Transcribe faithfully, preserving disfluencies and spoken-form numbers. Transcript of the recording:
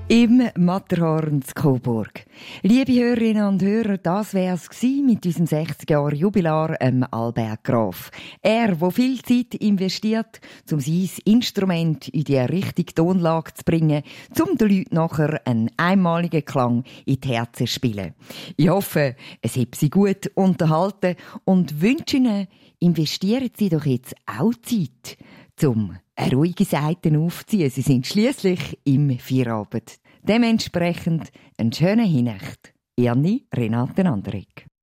Im Matterhorn zu Coburg. Liebe Hörerinnen und Hörer, das wär's gsi mit unserem sechzig Jahre Jubilar, ähm, Albert Graf. Er, der viel Zeit investiert, um sein Instrument in die richtige Tonlage zu bringen, um den Leuten nachher einen einmaligen Klang in die Herzen zu spielen. Ich hoffe, es hat Sie gut unterhalten und wünsche Ihnen, investieren Sie doch jetzt auch Zeit, um eine ruhige Seite aufziehen. Sie sind schliesslich im Feierabend. Dementsprechend einen schönen Hinnacht. Ihre Renate Anderegg.